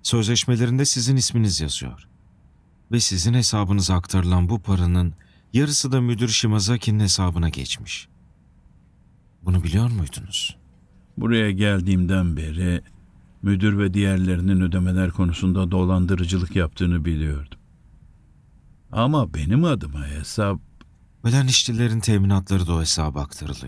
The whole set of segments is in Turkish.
Sözleşmelerinde sizin isminiz yazıyor. Ve sizin hesabınıza aktarılan bu paranın yarısı da müdür Shimazaki'nin hesabına geçmiş. Bunu biliyor muydunuz? Buraya geldiğimden beri müdür ve diğerlerinin ödemeler konusunda dolandırıcılık yaptığını biliyordum. Ama benim adıma hesap... Ölen işçilerin teminatları da o hesaba aktarılıyor.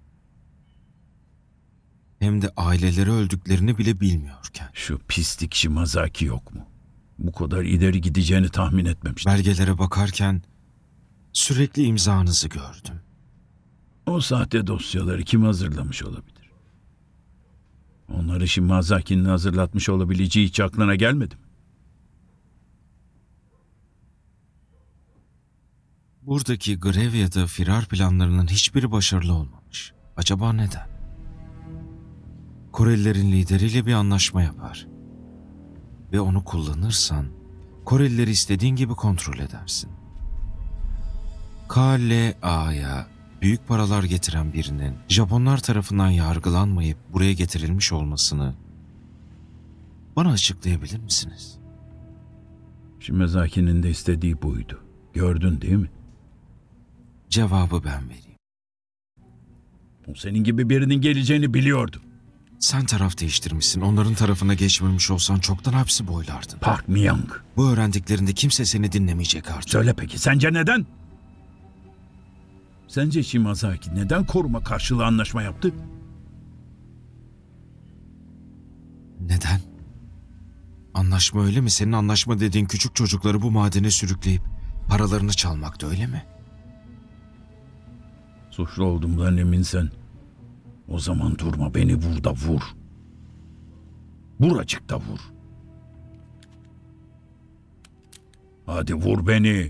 Hem de aileleri öldüklerini bile bilmiyorken. Şu pislik Shimazaki yok mu? Bu kadar ileri gideceğini tahmin etmemiştim. Belgelere bakarken sürekli imzanızı gördüm. O sahte dosyaları kim hazırlamış olabilir? Onları Shimazaki'nin hazırlatmış olabileceği hiç aklına gelmedi mi? Buradaki grev ya da firar planlarının hiçbiri başarılı olmamış. Acaba neden? Korelilerin lideriyle bir anlaşma yapar. Ve onu kullanırsan Korelileri istediğin gibi kontrol edersin. KLA'ya büyük paralar getiren birinin Japonlar tarafından yargılanmayıp buraya getirilmiş olmasını bana açıklayabilir misiniz? Shimazaki'nin de istediği buydu. Gördün değil mi? Cevabı ben vereyim. O senin gibi birinin geleceğini biliyordu. Sen taraf değiştirmişsin. Onların tarafına geçmemiş olsan çoktan hapsi boylardın. Park Myung. Bu öğrendiklerinde kimse seni dinlemeyecek artık. Söyle peki sence neden? Sence Shimazaki neden koruma karşılığı anlaşma yaptı? Neden? Anlaşma öyle mi? Senin anlaşma dediğin küçük çocukları bu madene sürükleyip paralarını çalmaktı, öyle mi? Suçlu olduğumdan eminsen o zaman durma, beni vur da vur. Buracıkta vur. Hadi vur beni.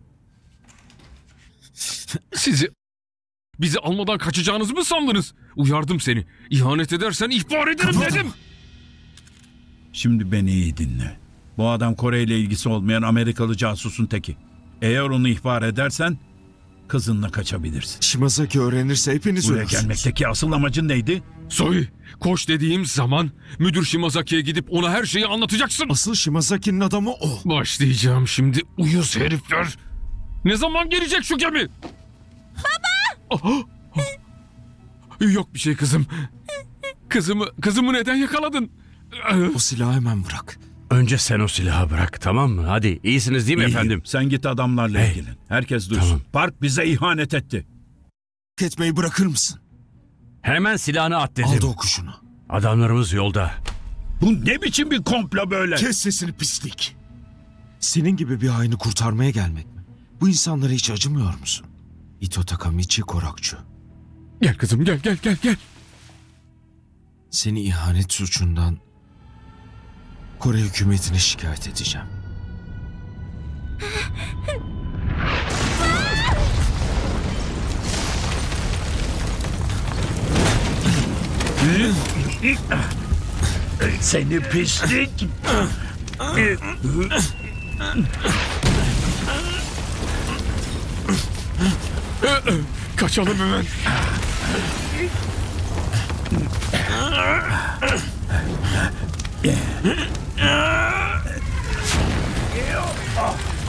Bizi almadan kaçacağınızı mı sandınız? Uyardım seni. İhanet edersen ihbar ederim dedim. Şimdi beni iyi dinle. Bu adam Kore ile ilgisi olmayan Amerikalı casusun teki. Eğer onu ihbar edersen kızınla kaçabilirsin. Shimazaki öğrenirse hepiniz Buraya ölürsünüz. gelmekteki asıl amacın neydi? Soi, koş dediğim zaman müdür Shimazaki'ye gidip ona her şeyi anlatacaksın. Asıl Shimazaki'nin adamı o. Başlayacağım şimdi uyuz herifler. Ne zaman gelecek şu gemi? Baba! Yok bir şey kızım. Kızımı neden yakaladın? O silahı hemen bırak. Önce sen o silahı bırak, tamam mı? Hadi, iyisiniz değil mi İyiyim. efendim? Sen git adamlarla Hey. ilgilen. Herkes duysun. Tamam. Park bize ihanet etti. Etmeyi bırakır mısın? Hemen silahını at dedim. Aldı o kuşunu. Adamlarımız yolda. Bu ne biçim bir komplo böyle? Kes sesini pislik. Senin gibi bir haini kurtarmaya gelmek mi? Bu insanlara hiç acımıyor musun? Ito Takamichi Korakçu. Gel kızım gel. Seni ihanet suçundan Kore hükümetine şikayet edeceğim. Seni pislik. Kaçalım hemen.